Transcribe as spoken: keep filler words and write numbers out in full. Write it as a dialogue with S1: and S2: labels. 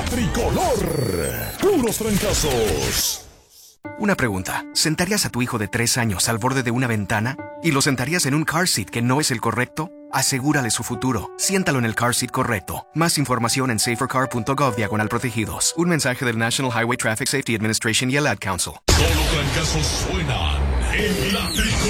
S1: tricolor. Puros trancazos.
S2: Una pregunta. ¿Sentarías a tu hijo de tres años al borde de una ventana? ¿Y lo sentarías en un car seat que no es el correcto? Asegúrale su futuro. Siéntalo en el car seat correcto. Más información en safercar punto gov diagonal protegidos. Un mensaje del National Highway Traffic Safety Administration y el Ad Council.
S1: Solo trancazos suenan en la tricolor.